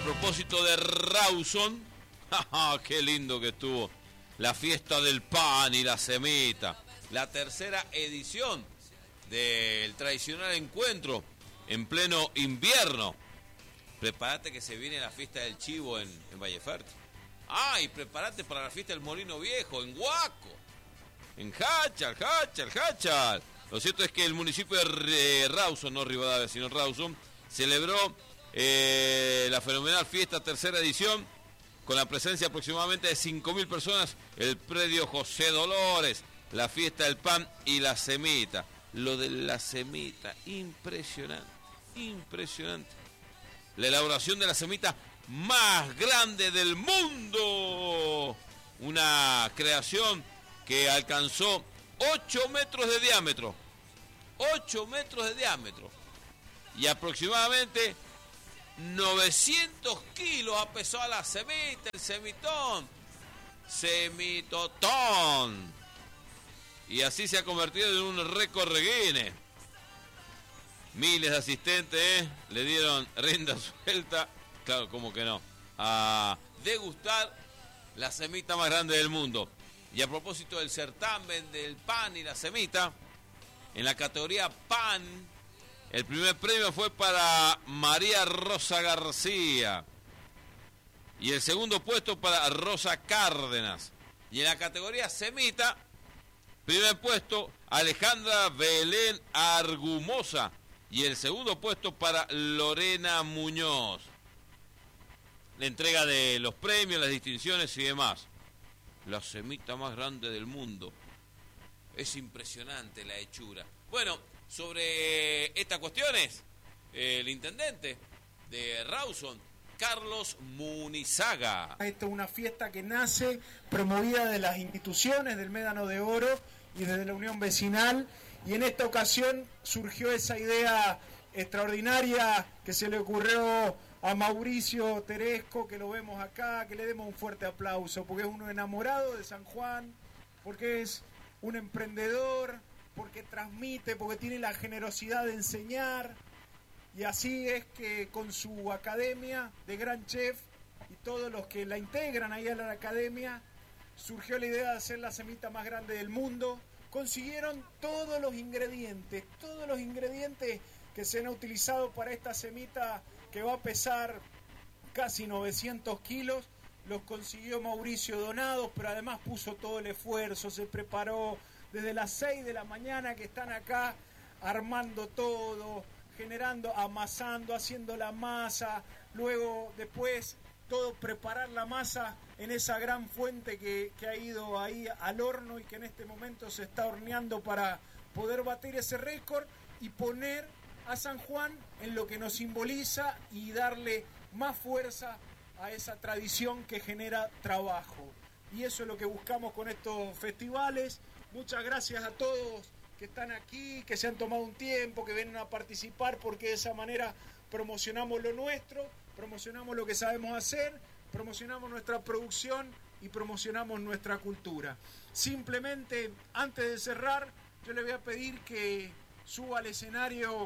A propósito de Rawson, qué lindo que estuvo la fiesta del pan y la semita, la tercera edición del tradicional encuentro en pleno invierno. Prepárate que se viene la fiesta del chivo en Valle Fértil. Y prepárate para la fiesta del Molino Viejo en Huaco, en Hachal. Lo cierto es que el municipio de Rawson, no Rivadavia, sino Rawson, celebró la fenomenal fiesta tercera edición con la presencia aproximadamente de 5.000 personas, el predio José Dolores, la fiesta del pan y la semita. Lo de la semita, impresionante. La elaboración de la semita más grande del mundo. Una creación que alcanzó 8 metros de diámetro. 8 metros de diámetro. Y aproximadamente 900 kilos ha pesado la semita, el semitón. Semitotón. Y así se ha convertido en un récord Guinness. Miles de asistentes le dieron rienda suelta, claro, como que no, a degustar la semita más grande del mundo. Y a propósito del certamen del pan y la semita, en la categoría pan, el primer premio fue para María Rosa García y el segundo puesto para Rosa Cárdenas. Y en la categoría semita, primer puesto Alejandra Belén Argumosa y el segundo puesto para Lorena Muñoz. La entrega de los premios, las distinciones y demás. La semita más grande del mundo. Es impresionante la hechura. Bueno, sobre estas cuestiones, el intendente de Rawson, Carlos Munizaga. Esta es una fiesta que nace promovida de las instituciones del Médano de Oro y desde la Unión Vecinal, y en esta ocasión surgió esa idea extraordinaria que se le ocurrió a Mauricio Teresco, que lo vemos acá, que le demos un fuerte aplauso, porque es uno enamorado de San Juan, porque es un emprendedor, porque transmite, porque tiene la generosidad de enseñar, y así es que con su academia de Gran Chef y todos los que la integran ahí a la academia, surgió la idea de hacer la semita más grande del mundo. Consiguieron todos los ingredientes que se han utilizado para esta semita que va a pesar casi 900 kilos. Los consiguió Mauricio Donados, pero además puso todo el esfuerzo, se preparó desde las 6 de la mañana que están acá armando todo, generando, amasando, haciendo la masa, luego después todo preparar la masa en esa gran fuente que ha ido ahí al horno y que en este momento se está horneando para poder batir ese récord y poner a San Juan en lo que nos simboliza y darle más fuerza a esa tradición que genera trabajo. Y eso es lo que buscamos con estos festivales. Muchas gracias a todos que están aquí, que se han tomado un tiempo, que vienen a participar, porque de esa manera promocionamos lo nuestro, promocionamos lo que sabemos hacer, promocionamos nuestra producción y promocionamos nuestra cultura. Simplemente, antes de cerrar, yo le voy a pedir que suba al escenario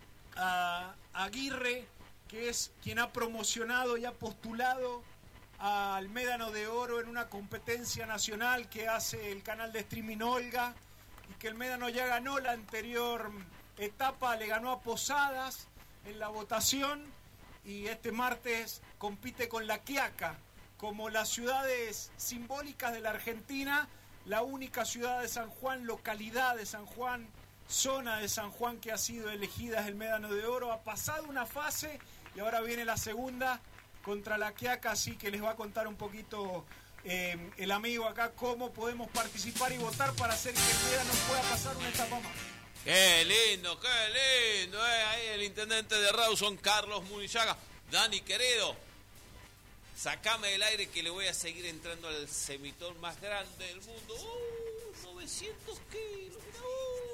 a Aguirre, que es quien ha promocionado y ha postulado al Médano de Oro en una competencia nacional que hace el canal de streaming Olga, y que el Médano ya ganó la anterior etapa, le ganó a Posadas en la votación, y este martes compite con La Quiaca como las ciudades simbólicas de la Argentina, la única ciudad de San Juan, localidad de San Juan, zona de San Juan que ha sido elegida es el Médano de Oro. Ha pasado una fase y ahora viene la segunda contra La Quiaca, así que les va a contar un poquito el amigo acá cómo podemos participar y votar para hacer que el Médano pueda pasar una etapa más. Qué lindo, ahí el intendente de Rawson, Carlos Munizaga. Dani, querido, sacame del aire que le voy a seguir entrando al semitón más grande del mundo. 900 kilos,